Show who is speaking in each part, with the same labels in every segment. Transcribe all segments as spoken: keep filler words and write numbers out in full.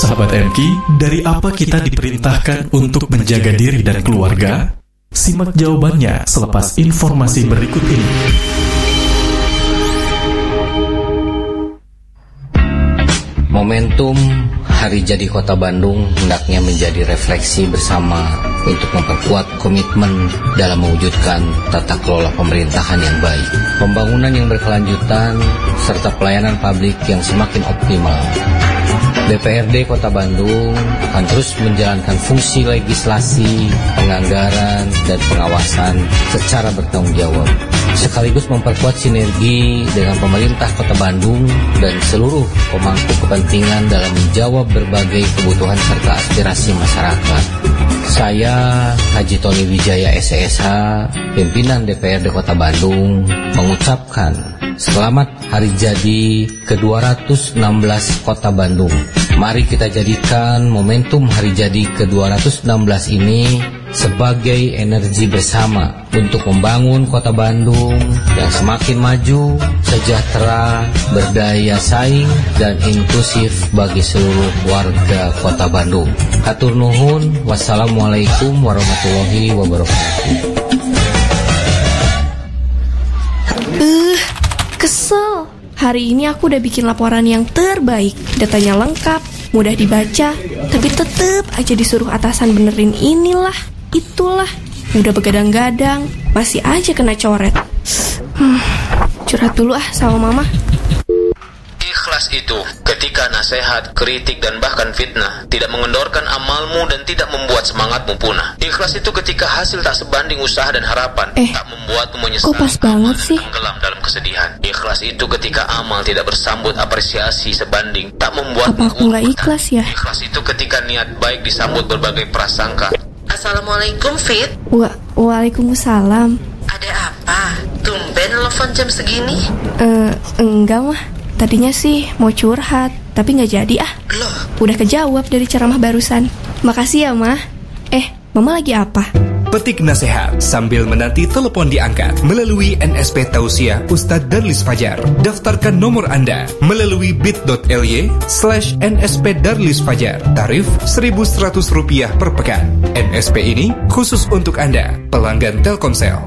Speaker 1: Sahabat M K, dari apa kita diperintahkan untuk menjaga diri dan keluarga? Simak jawabannya selepas informasi berikut ini.
Speaker 2: Momentum Hari Jadi Kota Bandung hendaknya menjadi refleksi bersama untuk memperkuat komitmen dalam mewujudkan tata kelola pemerintahan yang baik, pembangunan yang berkelanjutan, serta pelayanan publik yang semakin optimal. D P R D Kota Bandung akan terus menjalankan fungsi legislasi, penganggaran, dan pengawasan secara bertanggung jawab, sekaligus memperkuat sinergi dengan pemerintah Kota Bandung dan seluruh pemangku kepentingan dalam menjawab berbagai kebutuhan serta aspirasi masyarakat. Saya, Haji Tony Wijaya S S H, pimpinan D P R D Kota Bandung, mengucapkan selamat Hari Jadi ke dua ratus enam belas Kota Bandung. Mari kita jadikan momentum Hari Jadi ke dua ratus enam belas ini sebagai energi bersama untuk membangun Kota Bandung yang semakin maju, sejahtera, berdaya saing, dan inklusif bagi seluruh warga Kota Bandung. Hatur nuhun, wassalamualaikum warahmatullahi wabarakatuh.
Speaker 3: Uh, kesel. Hari ini aku udah bikin laporan yang terbaik. Datanya lengkap, mudah dibaca, tapi tetep aja disuruh atasan benerin inilah, itulah. Udah begadang-gadang, masih aja kena coret. Hmm, curhat dulu ah sama mama.
Speaker 4: Ikhlas itu ketika nasihat, kritik, dan bahkan fitnah tidak mengendorkan amalmu dan tidak membuat semangatmu punah. Ikhlas itu ketika hasil tak sebanding usaha dan harapan,
Speaker 3: eh,
Speaker 4: tak membuatmu menyesal,
Speaker 3: kok pas banget sih?
Speaker 4: tenggelam dalam kesedihan. Ikhlas itu ketika amal tidak bersambut apresiasi sebanding, tak membuat
Speaker 3: apa aku nggak ikhlas ya?
Speaker 4: Ikhlas itu ketika niat baik disambut berbagai prasangka.
Speaker 5: Assalamualaikum, Fit.
Speaker 3: Wa Waalaikumsalam.
Speaker 5: Ada apa? Tumben nelfon jam segini?
Speaker 3: Eh, enggak mah. Tadinya sih mau curhat, tapi nggak jadi ah.
Speaker 5: Loh?
Speaker 3: Udah kejawab dari ceramah barusan. Makasih ya, Mah. Eh, Mama lagi apa?
Speaker 6: Petik nasihat sambil menanti telepon diangkat melalui N S P Tausiah Ustadz Darlis Fajar. Daftarkan nomor Anda melalui bit.ly slash nsp Darlis Fajar. Tarif seribu seratus rupiah per pekan. N S P ini khusus untuk Anda, pelanggan Telkomsel.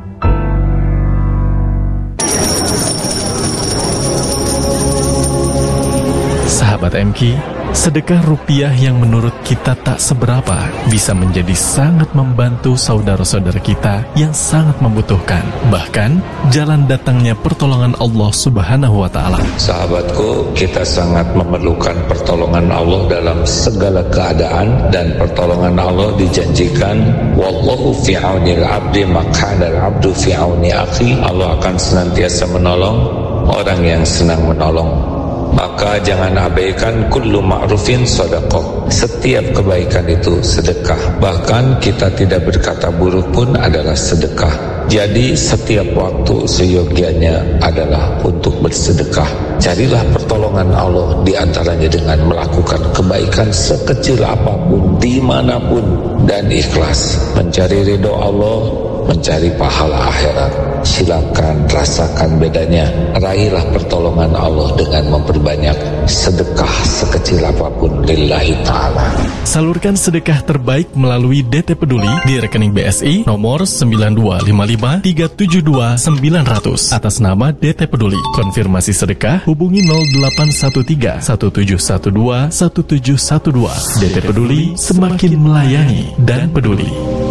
Speaker 1: Sahabat M K, sedekah rupiah yang menurut kita tak seberapa bisa menjadi sangat membantu saudara-saudara kita yang sangat membutuhkan. Bahkan, jalan datangnya pertolongan Allah Subhanahu wa Ta'ala.
Speaker 7: Sahabatku, kita sangat memerlukan pertolongan Allah dalam segala keadaan, dan pertolongan Allah dijanjikan, wallahu fi aunil abdi makana al-abdu fi auni akhi. Allah akan senantiasa menolong orang yang senang menolong. Maka jangan abaikan kullu ma'rufin sedekah. Setiap kebaikan itu sedekah. Bahkan kita tidak berkata buruk pun adalah sedekah. Jadi setiap waktu seyogianya adalah untuk bersedekah. Carilah pertolongan Allah di antaranya dengan melakukan kebaikan sekecil apapun, dimanapun, dan ikhlas. Mencari ridho Allah, mencari pahala akhirat. Silakan rasakan bedanya. Raihlah pertolongan Allah dengan memperbanyak sedekah sekecil apapun lillahi ta'ala.
Speaker 1: Salurkan sedekah terbaik melalui D T Peduli di rekening B S I nomor sembilan dua lima lima tiga tujuh dua sembilan nol nol atas nama D T Peduli. Konfirmasi sedekah hubungi nol delapan satu tiga satu tujuh satu dua satu tujuh satu dua. D T Peduli, semakin melayani dan peduli.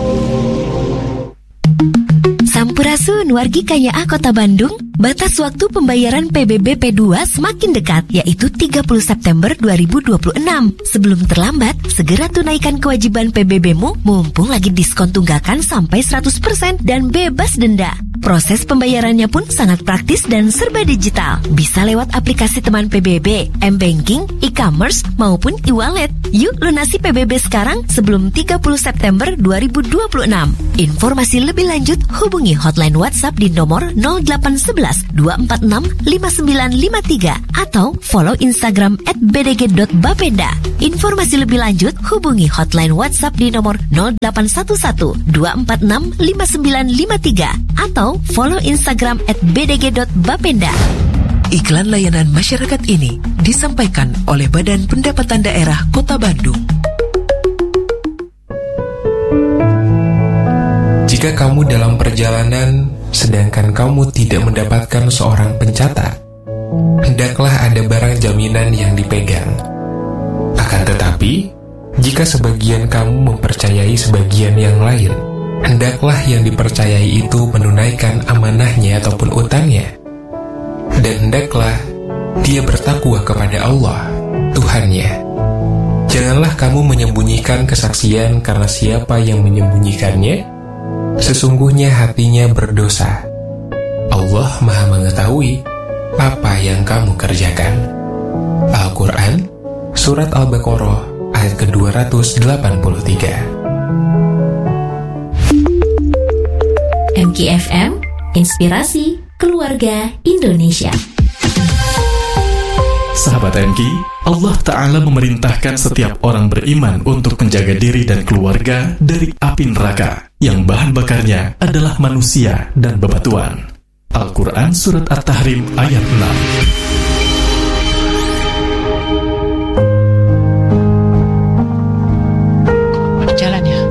Speaker 8: Sampurasun wargi Kaya A Kota Bandung, batas waktu pembayaran P B B P dua semakin dekat, yaitu tiga puluh September dua ribu dua puluh enam. Sebelum terlambat, segera tunaikan kewajiban P B B-mu mumpung lagi diskon tunggakan sampai seratus persen dan bebas denda. Proses pembayarannya pun sangat praktis dan serba digital. Bisa lewat aplikasi teman P B B, M-Banking, e-commerce, maupun e-wallet. Yuk lunasi P B B sekarang sebelum tiga puluh September dua ribu dua puluh enam. Informasi lebih lanjut hubungi hotline WhatsApp di nomor nol delapan satu satu dua empat enam lima sembilan lima tiga atau follow Instagram at b d g dot bapenda. Informasi lebih lanjut hubungi hotline WhatsApp di nomor nol delapan satu satu dua empat enam lima sembilan lima tiga atau follow Instagram at b d g dot bapenda.
Speaker 9: Iklan layanan masyarakat ini disampaikan oleh Badan Pendapatan Daerah Kota Bandung.
Speaker 6: Jika kamu dalam perjalanan sedangkan kamu tidak mendapatkan seorang pencatat, hendaklah ada barang jaminan yang dipegang. Akan tetapi, jika sebagian kamu mempercayai sebagian yang lain, hendaklah yang dipercayai itu menunaikan amanahnya ataupun utangnya. Dan hendaklah dia bertakwa kepada Allah, Tuhannya. Janganlah kamu menyembunyikan kesaksian, karena siapa yang menyembunyikannya, sesungguhnya hatinya berdosa. Allah Maha mengetahui apa yang kamu kerjakan. Al-Quran, Surat Al-Baqarah, ayat ke dua ratus delapan puluh tiga.
Speaker 8: M K F M, Inspirasi Keluarga Indonesia.
Speaker 1: Sahabat M K, Allah Ta'ala memerintahkan setiap orang beriman untuk menjaga diri dan keluarga dari api neraka yang bahan bakarnya adalah manusia dan bebatuan. Al-Quran Surat At-Tahrim ayat enam.
Speaker 10: Jalan ya.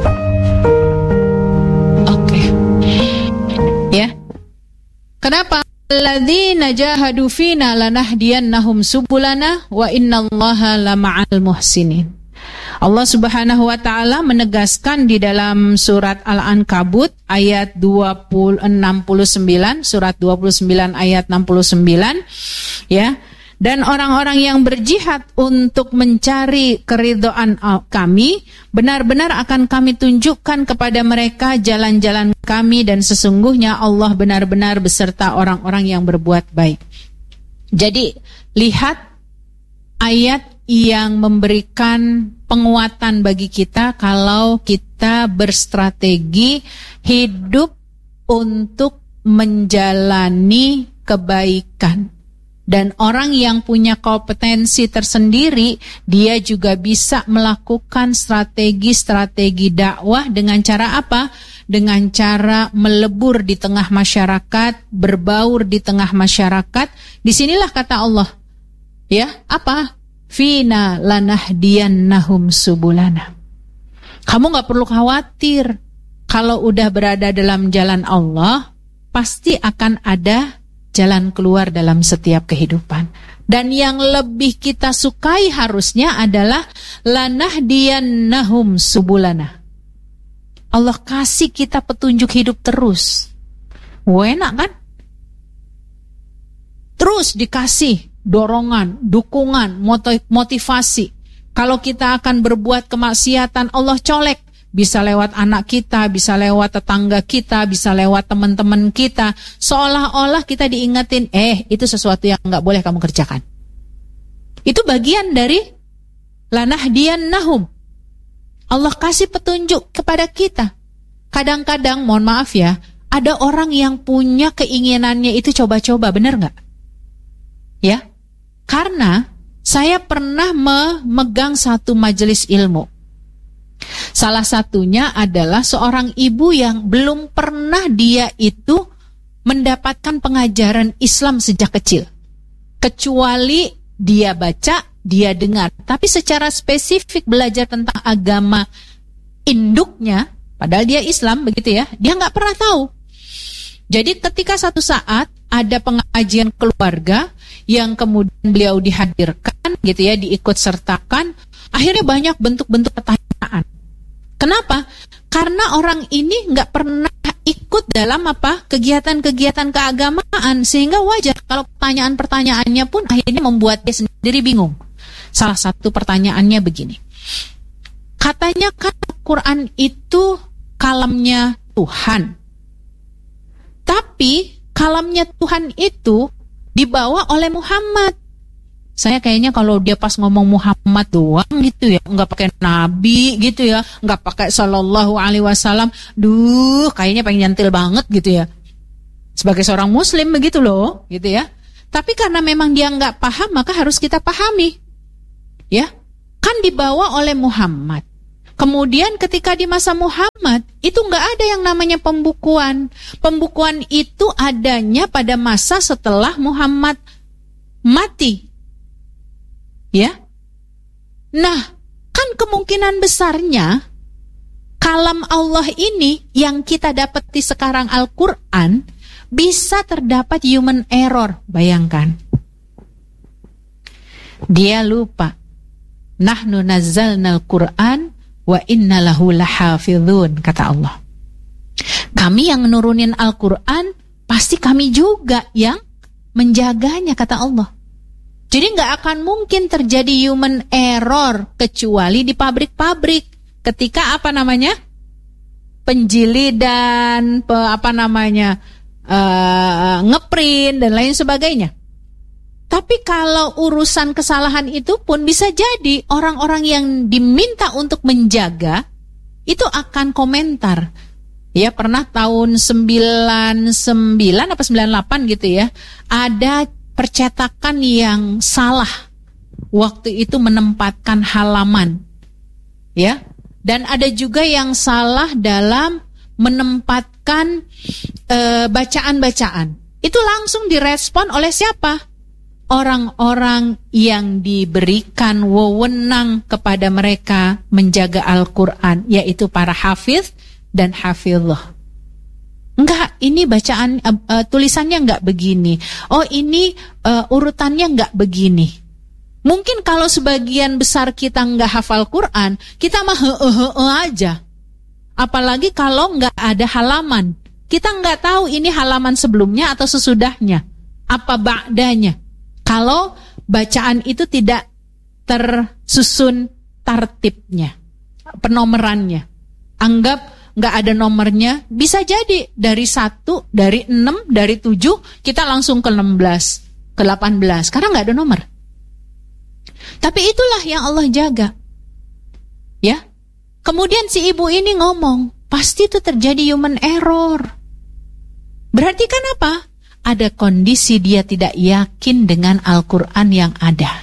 Speaker 10: Oke. Ya. Kenapa? Alladzina jahadu fina lanahdiyannahum subulana wa innallaha lama'al muhsinin. Allah Subhanahu wa taala menegaskan di dalam surat Al-Ankabut ayat dua puluh enam puluh sembilan, surat dua puluh sembilan ayat enam puluh sembilan, ya. Dan orang-orang yang berjihad untuk mencari keridhaan kami, benar-benar akan kami tunjukkan kepada mereka jalan-jalan kami, dan sesungguhnya Allah benar-benar beserta orang-orang yang berbuat baik. Jadi, lihat ayat yang memberikan penguatan bagi kita kalau kita berstrategi hidup untuk menjalani kebaikan. Dan orang yang punya kompetensi tersendiri, dia juga bisa melakukan strategi-strategi dakwah dengan cara apa? Dengan cara melebur di tengah masyarakat, berbaur di tengah masyarakat. Disinilah kata Allah, ya, apa? Fina lanahdiyannahum subulana. Kamu gak perlu khawatir. Kalau udah berada dalam jalan Allah, pasti akan ada jalan keluar dalam setiap kehidupan. Dan yang lebih kita sukai harusnya adalah lanahdiyannahum subulana. Allah kasih kita petunjuk hidup terus. Enak kan? Terus dikasih dorongan, dukungan, motivasi. Kalau kita akan berbuat kemaksiatan, Allah colek. Bisa lewat anak kita, bisa lewat tetangga kita, bisa lewat teman-teman kita. Seolah-olah kita diingetin, eh itu sesuatu yang gak boleh kamu kerjakan. Itu bagian dari lanahdiyannahum. Allah kasih petunjuk kepada kita. Kadang-kadang, mohon maaf ya, ada orang yang punya keinginannya itu coba-coba, benar gak? Ya, karena saya pernah memegang satu majelis ilmu. Salah satunya adalah seorang ibu yang belum pernah dia itu mendapatkan pengajaran Islam sejak kecil. Kecuali dia baca, dia dengar. Tapi secara spesifik belajar tentang agama induknya, padahal dia Islam begitu ya, dia nggak pernah tahu. Jadi ketika satu saat ada pengajian keluarga yang kemudian beliau dihadirkan gitu ya, diikut sertakan, akhirnya banyak bentuk-bentuk pertanyaan. Kenapa? Karena orang ini nggak pernah ikut dalam apa kegiatan-kegiatan keagamaan, sehingga wajar kalau pertanyaan-pertanyaannya pun akhirnya membuat dia sendiri bingung. Salah satu pertanyaannya begini, katanya kan Quran itu kalamnya Tuhan, tapi kalamnya Tuhan itu dibawa oleh Muhammad. Saya kayaknya kalau dia pas ngomong Muhammad doang gitu ya, nggak pakai Nabi gitu ya, nggak pakai Sallallahu Alaihi Wasallam, duh kayaknya pengen nyentil banget gitu ya. Sebagai seorang Muslim begitu loh, gitu ya. Tapi karena memang dia nggak paham, maka harus kita pahami, ya. Kan dibawa oleh Muhammad. Kemudian ketika di masa Muhammad itu nggak ada yang namanya pembukuan. Pembukuan itu adanya pada masa setelah Muhammad mati. Ya. Nah, kan kemungkinan besarnya kalam Allah ini yang kita dapati sekarang Al-Quran bisa terdapat human error. Bayangkan. Dia lupa. Nahnu nazzalnal Qur'an wa inna lahu lahafidhun, kata Allah. Kami yang nurunin Al-Quran, pasti kami juga yang menjaganya, kata Allah. Jadi nggak akan mungkin terjadi human error kecuali di pabrik-pabrik ketika apa namanya penjilidan, pe, apa namanya uh, ngeprint dan lain sebagainya. Tapi kalau urusan kesalahan itu pun bisa jadi orang-orang yang diminta untuk menjaga itu akan komentar. Ya, pernah tahun sembilan puluh sembilan apa sembilan puluh delapan gitu ya, ada percetakan yang salah waktu itu menempatkan halaman. Ya. Dan ada juga yang salah dalam menempatkan e, bacaan-bacaan. Itu langsung direspon oleh siapa? Orang-orang yang diberikan wewenang kepada mereka menjaga Al-Quran, yaitu para hafiz dan hafizah. Enggak, ini bacaan uh, uh, tulisannya enggak begini. Oh, ini uh, urutannya enggak begini. Mungkin kalau sebagian besar kita enggak hafal Quran, kita mah he-he aja. Apalagi kalau enggak ada halaman. Kita enggak tahu ini halaman sebelumnya atau sesudahnya, apa ba'danya. Kalau bacaan itu tidak tersusun tartibnya, penomorannya. Anggap nggak ada nomornya, bisa jadi dari satu, dari enam, dari tujuh, kita langsung ke enam belas, ke delapan belas, karena nggak ada nomor. Tapi itulah yang Allah jaga. Ya. Kemudian si ibu ini ngomong, pasti itu terjadi human error. Berarti kan apa? Ada kondisi dia tidak yakin dengan Al-Quran yang ada.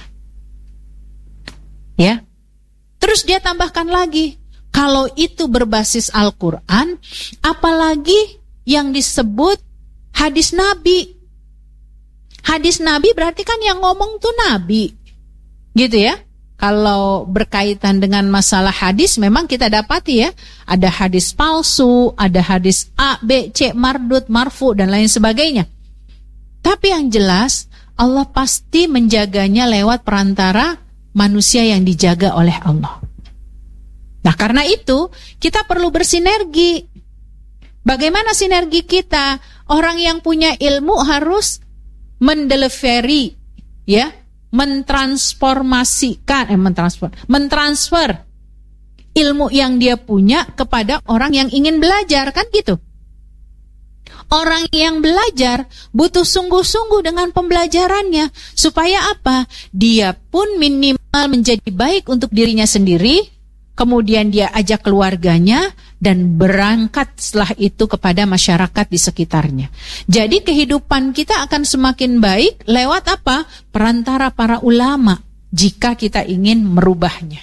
Speaker 10: Ya. Terus dia tambahkan lagi, kalau itu berbasis Al-Quran, apalagi yang disebut hadis Nabi. Hadis Nabi berarti kan yang ngomong tuh Nabi. Gitu ya. Kalau berkaitan dengan masalah hadis, memang kita dapati ya, ada hadis palsu, ada hadis A, B, C, mardud, marfu, dan lain sebagainya. Tapi yang jelas, Allah pasti menjaganya lewat perantara manusia yang dijaga oleh Allah. Nah, karena itu kita perlu bersinergi. Bagaimana sinergi kita? Orang yang punya ilmu harus mendelivery, ya, mentransformasikan, eh, mentransfer, mentransfer ilmu yang dia punya kepada orang yang ingin belajar, kan gitu. Orang yang belajar butuh sungguh-sungguh dengan pembelajarannya, supaya apa? Dia pun minimal menjadi baik untuk dirinya sendiri. Kemudian dia ajak keluarganya dan berangkat setelah itu kepada masyarakat di sekitarnya. Jadi kehidupan kita akan semakin baik lewat apa? Perantara para ulama jika kita ingin merubahnya.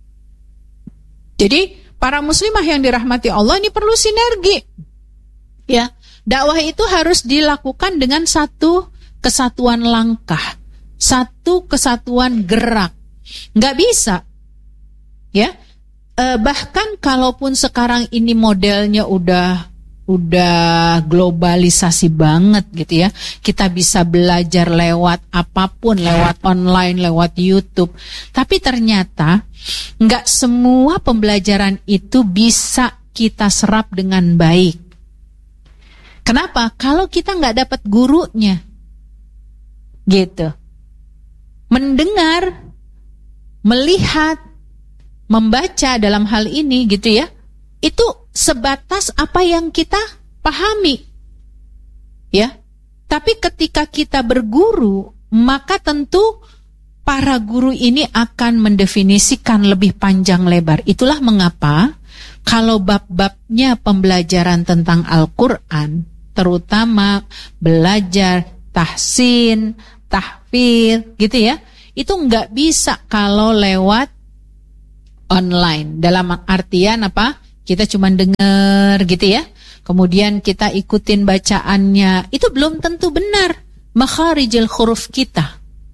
Speaker 10: Jadi para muslimah yang dirahmati Allah ini perlu sinergi. Ya, dakwah itu harus dilakukan dengan satu kesatuan langkah, satu kesatuan gerak. Nggak bisa, ya. Eh, bahkan kalaupun sekarang ini modelnya udah udah globalisasi banget gitu ya, kita bisa belajar lewat apapun, lewat online, lewat YouTube. Tapi ternyata nggak semua pembelajaran itu bisa kita serap dengan baik. Kenapa? Kalau kita nggak dapat gurunya, gitu. Mendengar, melihat, membaca dalam hal ini gitu ya, itu sebatas apa yang kita pahami, ya. Tapi ketika kita berguru, maka tentu para guru ini akan mendefinisikan lebih panjang lebar. Itulah mengapa kalau bab-babnya pembelajaran tentang Al-Quran, terutama belajar tahsin, tahfidz gitu ya, itu nggak bisa kalau lewat online. Dalam artian apa? Kita cuma dengar gitu ya. Kemudian kita ikutin bacaannya. Itu belum tentu benar makharijul huruf kita.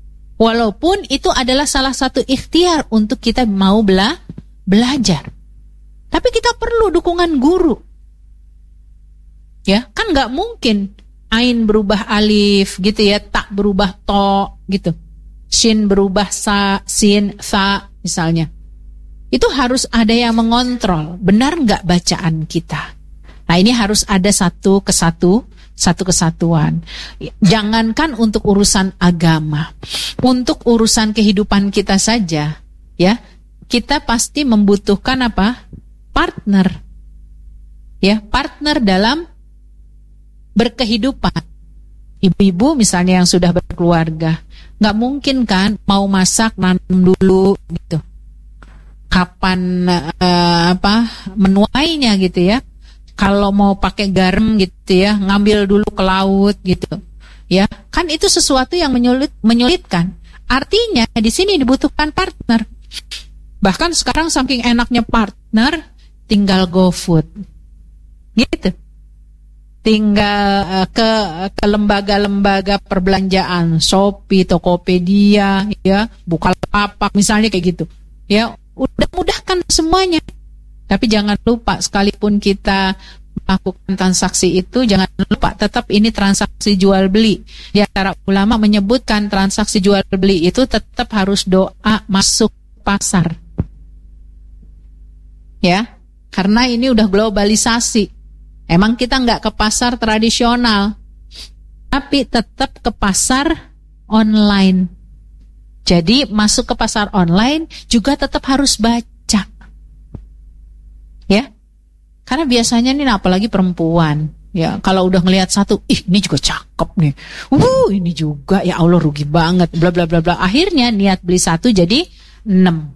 Speaker 10: Walaupun itu adalah salah satu ikhtiar untuk kita mau bela, belajar. Tapi kita perlu dukungan guru. Ya, kan nggak mungkin ain berubah alif gitu ya, tak berubah to gitu. Shin berubah sa, sin, sa misalnya. Itu harus ada yang mengontrol, benar nggak bacaan kita. Nah, ini harus ada satu kesatu, satu kesatuan. Jangankan untuk urusan agama, untuk urusan kehidupan kita saja, ya, kita pasti membutuhkan apa? Partner. Ya, partner dalam berkehidupan. Ibu-ibu misalnya yang sudah berkeluarga, nggak mungkin kan mau masak nanam dulu gitu. Kapan uh, apa menuainya gitu ya? Kalau mau pakai garam gitu ya, ngambil dulu ke laut gitu. Ya, kan itu sesuatu yang menyulit menyulitkan. Artinya di sini dibutuhkan partner. Bahkan sekarang saking enaknya partner, tinggal GoFood. Gitu. Tinggal uh, ke ke lembaga-lembaga perbelanjaan, Shopee, Tokopedia, ya, Bukalapak misalnya kayak gitu. Ya, udah mudahkan semuanya. Tapi jangan lupa, sekalipun kita melakukan transaksi itu, jangan lupa tetap ini transaksi jual beli. Di antara ulama menyebutkan transaksi jual beli itu tetap harus doa masuk pasar. Ya, karena ini udah globalisasi. Emang kita nggak ke pasar tradisional, tapi tetap ke pasar online. Jadi masuk ke pasar online juga tetap harus baca, ya. Karena biasanya nih, apalagi perempuan, ya, kalau udah ngelihat satu, ih ini juga cakep nih, uh ini juga, ya Allah rugi banget, bla bla bla bla. Akhirnya niat beli satu jadi enam,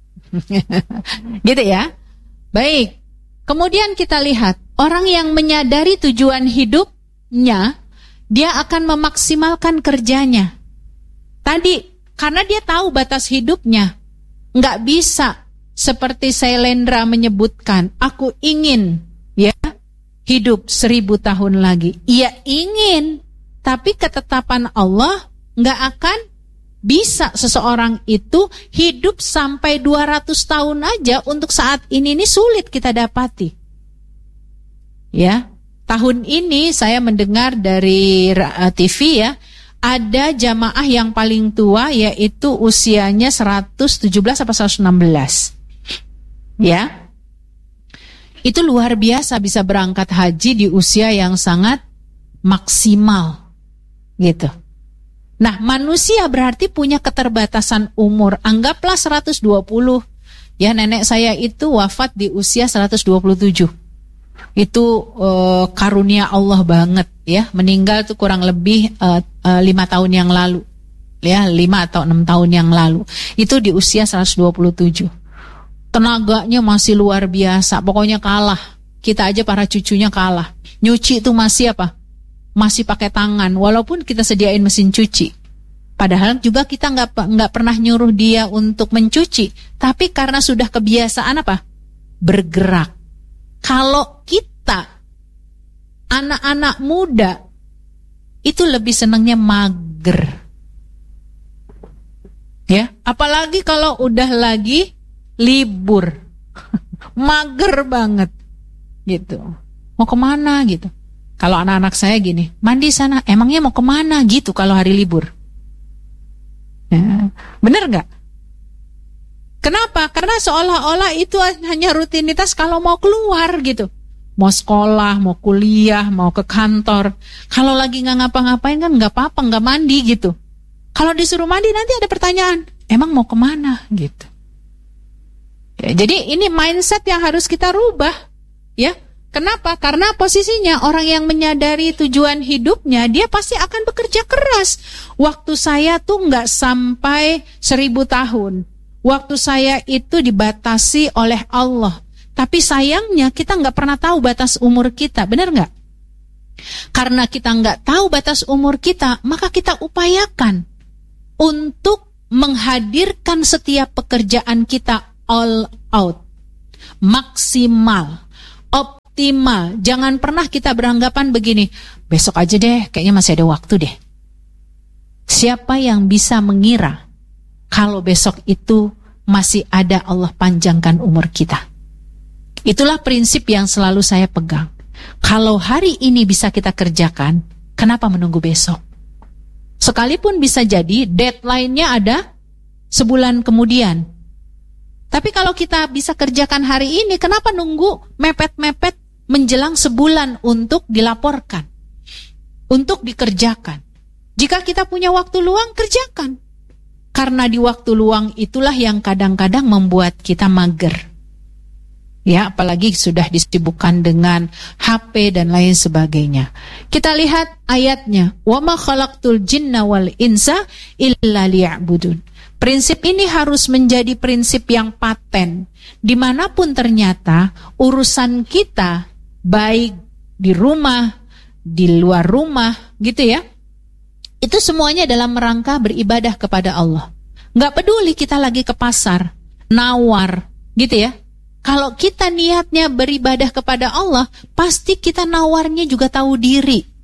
Speaker 10: gitu ya. Baik. Kemudian kita lihat, orang yang menyadari tujuan hidupnya, dia akan memaksimalkan kerjanya. Tadi, karena dia tahu batas hidupnya, nggak bisa seperti Sailendra menyebutkan, aku ingin ya hidup seribu tahun lagi. Ia ingin, tapi ketetapan Allah nggak akan bisa seseorang itu hidup sampai dua ratus tahun aja. Untuk saat ini ini sulit kita dapati. Ya, tahun ini saya mendengar dari uh, T V ya, ada jamaah yang paling tua yaitu usianya seratus tujuh belas atau seratus enam belas. Ya. Itu luar biasa bisa berangkat haji di usia yang sangat maksimal. Gitu. Nah, manusia berarti punya keterbatasan umur. Anggaplah seratus dua puluh. Ya, nenek saya itu wafat di usia seratus dua puluh tujuh. Itu uh, karunia Allah banget ya. Meninggal tuh kurang lebih uh, uh, lima tahun yang lalu. Ya, lima atau enam tahun yang lalu. Itu di usia seratus dua puluh tujuh. Tenaganya masih luar biasa. Pokoknya kalah. Kita aja para cucunya kalah. Nyuci itu masih apa? Masih pakai tangan, walaupun kita sediain mesin cuci. Padahal juga kita nggak nggak pernah nyuruh dia untuk mencuci, tapi karena sudah kebiasaan apa? Bergerak. Kalau kita anak-anak muda itu lebih senangnya mager, ya. Apalagi kalau udah lagi libur, mager banget, gitu. Mau kemana gitu? Kalau anak-anak saya gini, mandi sana, emangnya mau kemana gitu kalau hari libur? Ya, bener nggak? Kenapa? Karena seolah-olah itu hanya rutinitas kalau mau keluar gitu. Mau sekolah, mau kuliah, mau ke kantor. Kalau lagi nggak ngapa-ngapain kan nggak apa-apa, nggak mandi gitu. Kalau disuruh mandi nanti ada pertanyaan, emang mau kemana gitu. Ya, jadi ini mindset yang harus kita rubah, ya. Kenapa? Karena posisinya orang yang menyadari tujuan hidupnya, dia pasti akan bekerja keras. Waktu saya tuh nggak sampai seribu tahun. Waktu saya itu dibatasi oleh Allah. Tapi sayangnya kita nggak pernah tahu batas umur kita, benar nggak? Karena kita nggak tahu batas umur kita, maka kita upayakan untuk menghadirkan setiap pekerjaan kita all out, maksimal, optimal. Jangan pernah kita beranggapan begini, besok aja deh, kayaknya masih ada waktu deh. Siapa yang bisa mengira kalau besok itu masih ada Allah panjangkan umur kita? Itulah prinsip yang selalu saya pegang. Kalau hari ini bisa kita kerjakan, kenapa menunggu besok? Sekalipun bisa jadi deadline-nya ada sebulan kemudian. Tapi kalau kita bisa kerjakan hari ini, kenapa nunggu mepet-mepet menjelang sebulan untuk dilaporkan, untuk dikerjakan? Jika kita punya waktu luang, kerjakan. Karena di waktu luang itulah yang kadang-kadang membuat kita mager. Ya, apalagi sudah disibukkan dengan H P dan lain sebagainya. Kita lihat ayatnya, wa ma khalaqtul jinna wal insa illa liya'budun. Prinsip ini harus menjadi prinsip yang paten. Dimanapun ternyata urusan kita, baik di rumah, di luar rumah, gitu ya, itu semuanya dalam rangka beribadah kepada Allah. Nggak peduli kita lagi ke pasar, nawar, gitu ya. Kalau kita niatnya beribadah kepada Allah, pasti kita nawarnya juga tahu diri.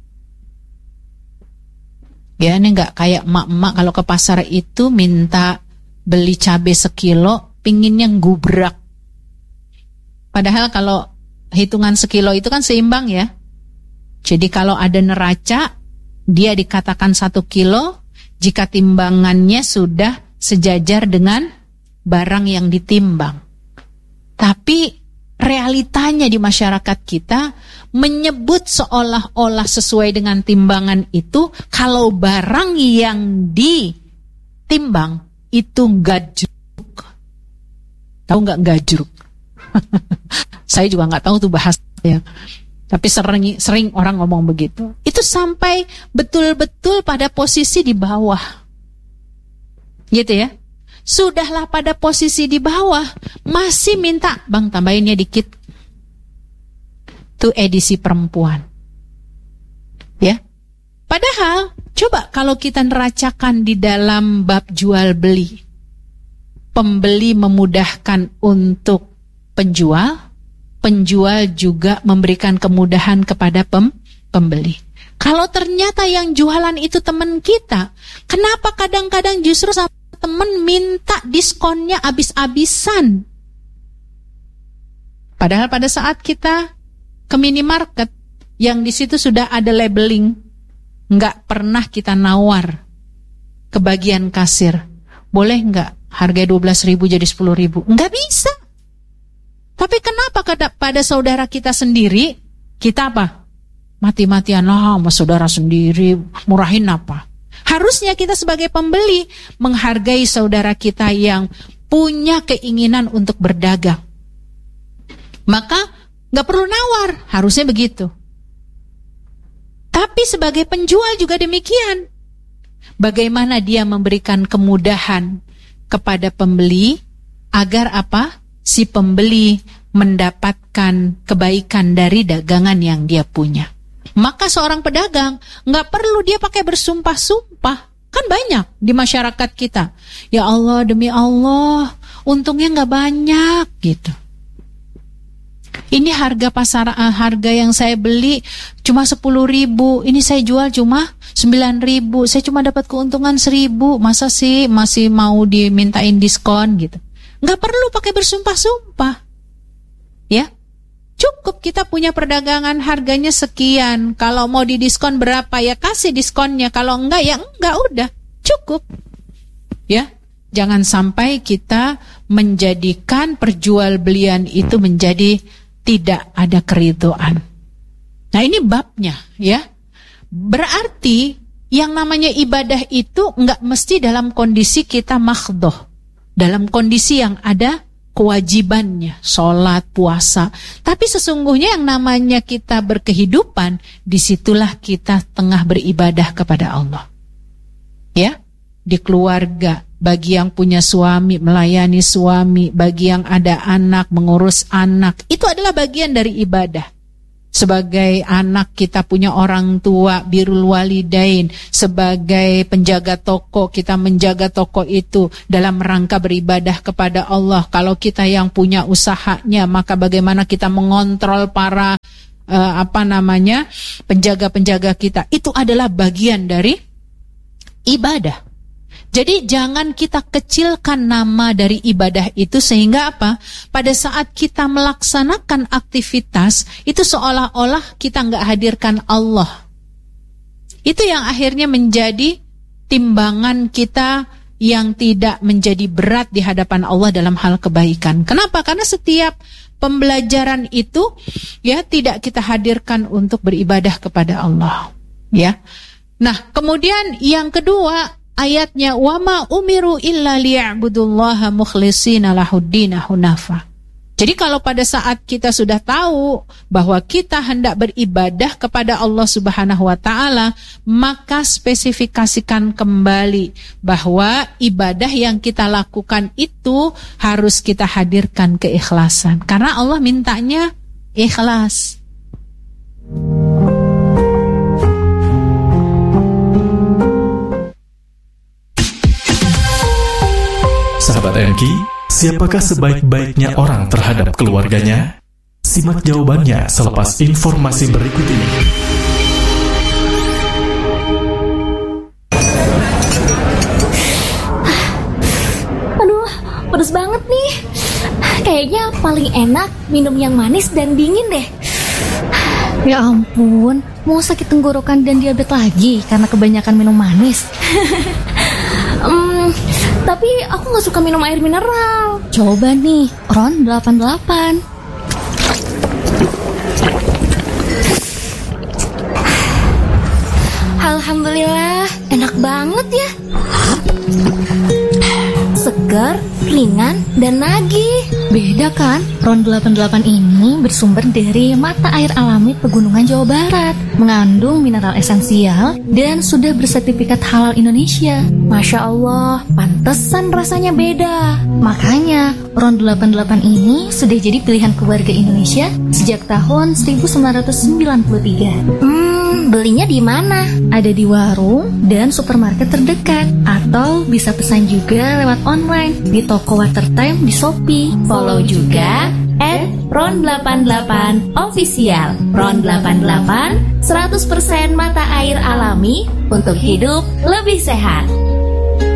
Speaker 10: Ya, ini nggak kayak emak-emak kalau ke pasar itu minta beli cabai sekilo, pinginnya gubrak. Padahal kalau hitungan sekilo itu kan seimbang ya. Jadi kalau ada neraca, dia dikatakan satu kilo, jika timbangannya sudah sejajar dengan barang yang ditimbang. Tapi realitanya di masyarakat kita menyebut seolah-olah sesuai dengan timbangan itu, kalau barang yang ditimbang itu gajruk. Tahu nggak gajruk? Saya juga nggak tahu tuh bahasanya. Tapi sering, sering orang ngomong begitu. Itu sampai betul-betul pada posisi di bawah. Gitu ya. Sudahlah pada posisi di bawah, masih minta, bang tambahinnya dikit. Itu edisi perempuan. Ya. Padahal, coba kalau kita neracakan di dalam bab jual beli. Pembeli memudahkan untuk penjual, penjual juga memberikan kemudahan kepada pem, pembeli. Kalau ternyata yang jualan itu teman kita, kenapa kadang-kadang justru sama teman minta diskonnya habis-habisan? Padahal pada saat kita ke minimarket yang di situ sudah ada labeling, nggak pernah kita nawar ke bagian kasir, boleh nggak harga dua belas ribu jadi sepuluh ribu? Nggak bisa. Tapi kenapa pada saudara kita sendiri, kita apa? Mati-matian lah sama saudara sendiri, murahin apa? Harusnya kita sebagai pembeli menghargai saudara kita yang punya keinginan untuk berdagang. Maka nggak perlu nawar, harusnya begitu. Tapi sebagai penjual juga demikian. Bagaimana dia memberikan kemudahan kepada pembeli agar apa? Si pembeli mendapatkan kebaikan dari dagangan yang dia punya. Maka seorang pedagang nggak perlu dia pakai bersumpah-sumpah. Kan banyak di masyarakat kita. Ya Allah, demi Allah, untungnya nggak banyak gitu. Ini harga pasar, harga yang saya beli cuma sepuluh ribu. Ini saya jual cuma sembilan ribu. Saya cuma dapat keuntungan seribu. Masa sih masih mau dimintain diskon gitu? Nggak perlu pakai bersumpah-sumpah. Ya. Cukup kita punya perdagangan harganya sekian. Kalau mau didiskon berapa ya kasih diskonnya. Kalau enggak ya enggak, udah cukup. Ya, jangan sampai kita menjadikan perjualbelian itu menjadi tidak ada keridhaan. Nah ini babnya ya. Berarti yang namanya ibadah itu enggak mesti dalam kondisi kita makhdoh. Dalam kondisi yang ada kewajibannya, sholat, puasa. Tapi sesungguhnya yang namanya kita berkehidupan, disitulah kita tengah beribadah kepada Allah. Ya, di keluarga, bagi yang punya suami, melayani suami, bagi yang ada anak, mengurus anak, itu adalah bagian dari ibadah. Sebagai anak kita punya orang tua, birrul walidain. Sebagai penjaga toko, kita menjaga toko itu dalam rangka beribadah kepada Allah. Kalau kita yang punya usahanya, maka bagaimana kita mengontrol para uh, apa namanya penjaga-penjaga kita. Itu adalah bagian dari ibadah. Jadi jangan kita kecilkan nama dari ibadah itu, sehingga apa? Pada saat kita melaksanakan aktivitas itu seolah-olah kita nggak hadirkan Allah. Itu yang akhirnya menjadi timbangan kita yang tidak menjadi berat di hadapan Allah dalam hal kebaikan. Kenapa? Karena setiap pembelajaran itu ya tidak kita hadirkan untuk beribadah kepada Allah. Ya. Nah, kemudian yang kedua ayatnya, wama umiru illa liya'budullaha mukhlishina lahuddina hunafa. Jadi kalau pada saat kita sudah tahu bahwa kita hendak beribadah kepada Allah Subhanahu wa taala, maka spesifikasikan kembali bahwa ibadah yang kita lakukan itu harus kita hadirkan keikhlasan. Karena Allah mintanya ikhlas.
Speaker 1: Sahabat M K, siapakah sebaik-baiknya orang terhadap keluarganya? Simak jawabannya selepas informasi berikut ini.
Speaker 11: Aduh, pedes banget nih. Kayaknya paling enak minum yang manis dan dingin deh.
Speaker 12: Ya ampun, mau sakit tenggorokan dan diabetes lagi karena kebanyakan minum manis.
Speaker 11: Hmm, tapi aku gak suka minum air mineral.
Speaker 12: Coba nih, Ron delapan puluh delapan.
Speaker 11: Alhamdulillah, enak banget ya. Segar, ringan, dan nagih.
Speaker 12: Beda kan? Ron delapan puluh delapan ini bersumber dari mata air alami Pegunungan Jawa Barat, mengandung mineral esensial dan sudah bersertifikat halal Indonesia.
Speaker 11: Masya Allah, pantesan rasanya beda.
Speaker 12: Makanya Ron delapan puluh delapan ini sudah jadi pilihan keluarga Indonesia sejak tahun seribu sembilan ratus sembilan puluh tiga.
Speaker 11: Hmm, belinya di mana?
Speaker 12: Ada di warung dan supermarket terdekat, atau bisa pesan juga lewat online di toko Watertime di Shopee.
Speaker 11: Follow juga at Ron delapan puluh delapan Official. Ron delapan puluh delapan, seratus persen mata air alami untuk hidup lebih sehat.